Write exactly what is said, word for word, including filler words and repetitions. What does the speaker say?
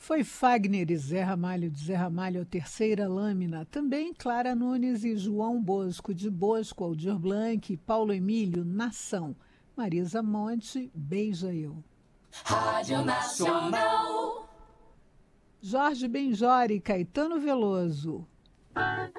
Foi Fagner e Zé Ramalho de Zé Ramalho, a terceira lâmina. Também Clara Nunes e João Bosco de Bosco, Aldir Blanc, Paulo Emílio, Nação. Marisa Monte, Beija Eu. Rádio Nacional. Jorge Benjor e Caetano Veloso.